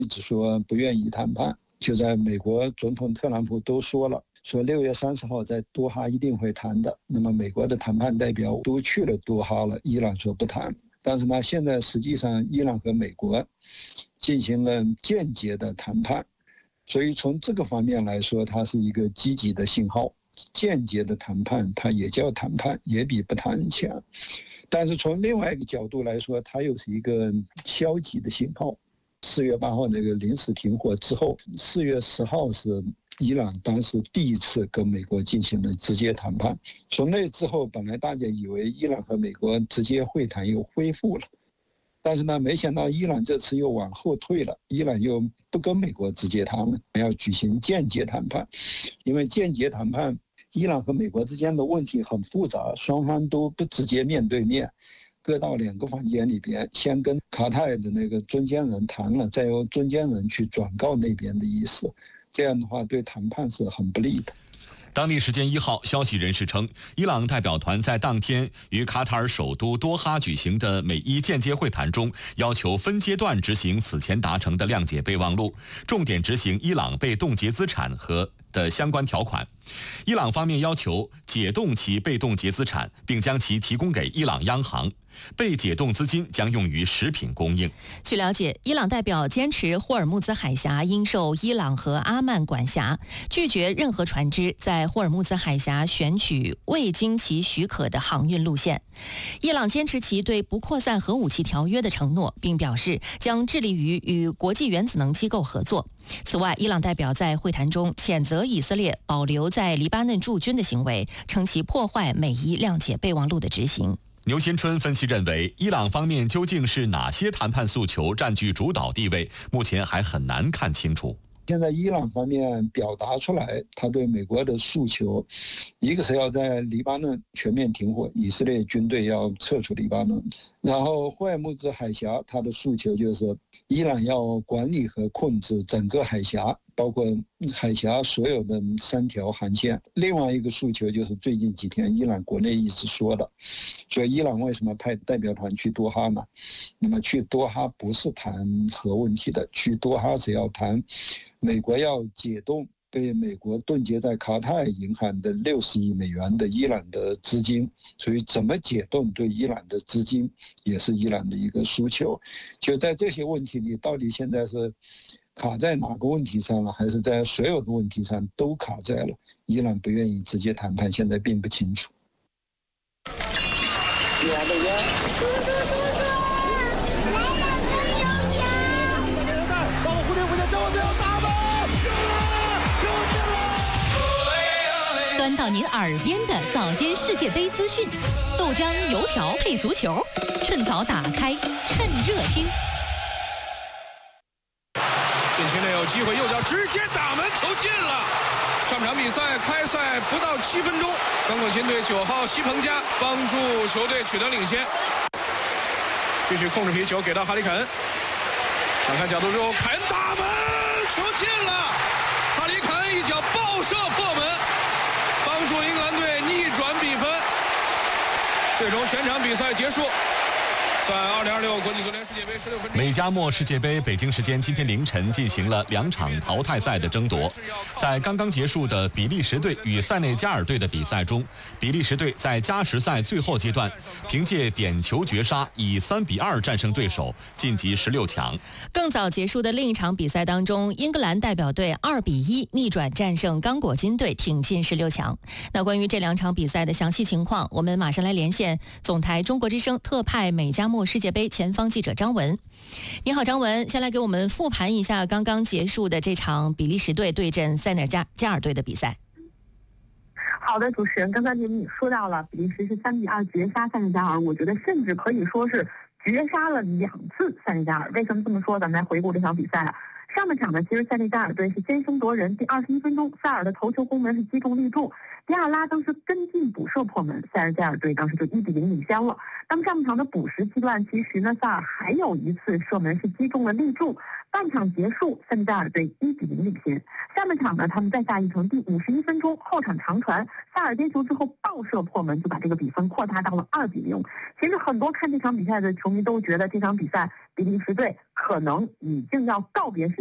一直说不愿意谈判。就在美国总统特朗普都说了，说6月30号在多哈一定会谈的。那么美国的谈判代表都去了多哈了，伊朗说不谈。但是呢，现在实际上伊朗和美国进行了间接的谈判，所以从这个方面来说，它是一个积极的信号。间接的谈判它也叫谈判，也比不谈强。但是从另外一个角度来说，它又是一个消极的信号。4月8号那个临时停火之后，4月10号是伊朗当时第一次跟美国进行了直接谈判。从那之后，本来大家以为伊朗和美国直接会谈又恢复了，但是呢，没想到伊朗这次又往后退了，伊朗又不跟美国直接谈了，要举行间接谈判。因为间接谈判，伊朗和美国之间的问题很复杂，双方都不直接面对面，各到2个房间里边，先跟卡塔尔的那个中间人谈了，再由中间人去转告那边的意思。这样的话，对谈判是很不利的。 当地时间1号，消息人士称，伊朗代表团在当天于卡塔尔首都多哈举行的美伊间接会谈中，要求分阶段执行此前达成的谅解备忘录，重点执行伊朗被冻结资产的相关条款。伊朗方面要求解冻其被冻结资产，并将其提供给伊朗央行。被解冻资金将用于食品供应。 据了解，伊朗代表坚持霍尔木兹海峡应受伊朗和阿曼管辖，拒绝任何船只在霍尔木兹海峡选取未经其许可的航运路线。伊朗坚持其对不扩散核武器条约的承诺，并表示将致力于与国际原子能机构合作。此外，伊朗代表在会谈中谴责以色列保留在黎巴嫩驻军的行为，称其破坏美伊谅解备忘录的执行。 牛新春分析认为，伊朗方面究竟是哪些谈判诉求占据主导地位，目前还很难看清楚。 现在伊朗方面表达出来，他对美国的诉求，一个是要在黎巴嫩全面停火，以色列军队要撤出黎巴嫩。然后霍尔木兹海峡，他的诉求就是伊朗要管理和控制整个海峡，包括海峡所有的3条航线。另外一个诉求就是最近几天伊朗国内一直说的，所以伊朗为什么派代表团去多哈呢？那么去多哈不是谈核问题的，去多哈是要谈美国要解冻被美国冻结在卡塔尔银行的60亿美元的伊朗的资金，所以怎么解冻对伊朗的资金也是伊朗的一个诉求。就在这些问题里，到底现在是卡在哪个问题上了，还是在所有的问题上都卡在了？伊朗不愿意直接谈判，现在并不清楚。 端到您耳边的早间世界杯资讯，豆浆油条配足球，趁早打开，趁热听。 禁区内有机会，右脚直接打门，球进了。上场比赛开赛不到7分钟，刚果金队9号西彭加帮助球队取得领先，继续控制皮球给到哈里肯，想看角度之后，凯恩打门，球进了。哈里肯一脚爆射破门，帮助英格兰队逆转比分。最终全场比赛结束。在2026国际足联世界杯16分， 美加墨世界杯北京时间今天凌晨进行了2场淘汰赛的争夺。在刚刚结束的比利时队与塞内加尔队的比赛中，比利时队在加时赛最后阶段凭借点球绝杀，以3-2战胜对手，晋级16强。 更早结束的另一场比赛当中，英格兰代表队2-1逆转战胜刚果金队，挺进16强。那关于这2场比赛的详细情况，我们马上来连线总台中国之声特派美加墨世界杯前方记者张文。你好，张文，先来给我们复盘一下刚刚结束的这场比利时队对阵塞内加尔队的比赛。 好的，主持人，刚刚您说到了比利时是3-2绝杀塞内加尔，我觉得甚至可以说是绝杀了2次塞内加尔。为什么这么说？咱们来回顾这场比赛啊。上半场呢，其实塞内加尔队是先声夺人，第21分钟，塞尔的头球攻门是击中立柱，迪亚拉当时跟进补射破门，塞内加尔队当时就1-0领先了。当上半场的补时阶段，其实呢，塞尔还有一次射门是击中了立柱。半场结束，塞内加尔队1-0领先。下半场呢，他们再下一城，第51分钟后场长传，塞尔接球之后爆射破门，就把这个比分扩大到了2-0。其实很多看这场比赛的球迷都觉得这场比赛比利时队可能已经要告别世